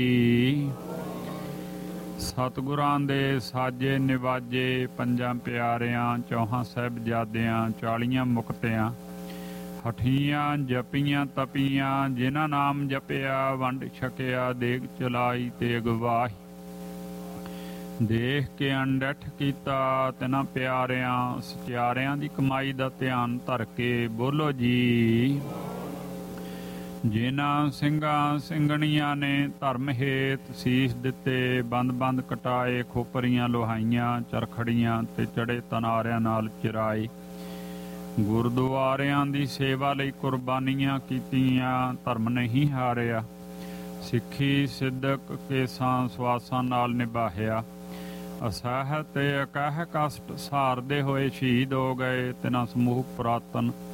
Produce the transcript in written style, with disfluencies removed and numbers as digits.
ਸਤਿਗੁਰਾਂ ਦੇ ਸਾਜੇ ਨਿਵਾਜੇ, ਪੰਜਾਂ ਪਿਆਰਿਆਂ, ਚੌਹਾਂ ਸਾਹਿਬਜ਼ਾਦਿਆਂ, 40 ਮੁਕਤਿਆਂ, ਹਠੀਆਂ ਜਪੀਆਂ ਤਪੀਆਂ, ਜਿਨ੍ਹਾਂ ਨਾਮ ਜਪਿਆ ਵੰਡ ਛਕਿਆ, ਦੇਗ ਚਲਾਈ ਤੇਗ ਵਾਹੀ। ਦੇਖ ਕੇ ਅਣਡਿੱਠ ਕੀਤਾ ਤਿਨਾਂ ਪਿਆਰਿਆਂ, ਸਚਿਆਰਿਆਂ ਦੀ ਕਮਾਈ ਦਾ ਧਿਆਨ ਧਰ ਕੇ ਬੋਲੋ ਜੀ। ਜਿਨ੍ਹਾਂ ਸਿੰਘਾਂ ਸਿੰਘਣੀਆਂ ਨੇ ਧਰਮ ਹੇਤ ਸੀਸ ਦਿੱਤੇ, ਬੰਦ ਬੰਦ ਕਟਾਏ, ਖੋਪਰੀਆਂ ਲੋਹਾਈਆਂ, ਚਰਖੜੀਆਂ ਤੇ ਚੜੇ ਤਨਾਰਿਆਂ ਨਾਲ ਚਿਰਾਏ, ਗੁਰਦੁਆਰਿਆਂ ਦੀ ਸੇਵਾ ਲਈ ਕੁਰਬਾਨੀਆਂ ਕੀਤੀਆਂ, ਧਰਮ ਨਹੀਂ ਹਾਰਿਆ, ਸਿੱਖੀ ਸਿੱਧਕ ਕੇਸਾਂ ਸਵਾਸਾਂ ਨਾਲ ਨਿਭਾਹਿਆ, ਅਸਹਿ ਤੇ ਅਕਹਿ ਕਸ਼ਟ ਸਹਾਰਦੇ ਹੋਏ ਸ਼ਹੀਦ ਹੋ ਗਏ, ਤਿਨਾਂ ਸਮੂਹ ਪੁਰਾਤਨ